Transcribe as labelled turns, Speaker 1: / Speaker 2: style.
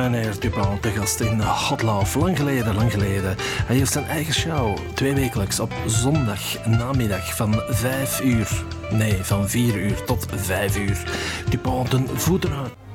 Speaker 1: Meneer Dupont te gast in Hot Love. Lang geleden. Hij heeft zijn eigen show, 2 wekelijks op zondag namiddag van 5 uur. Nee, van 4 uur tot 5 uur. Dupont, een voeten uit.